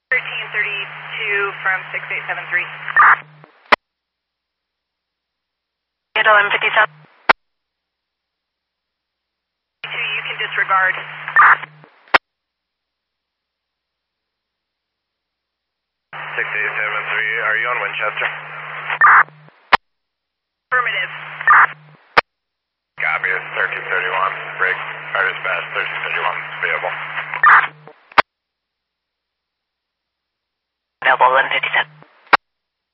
1332 from 6873. At 1157. You can disregard. 6873, are you on Winchester? Affirmative. Copy, it's 1331. Break, our dispatch, 1331, available. Available 1157.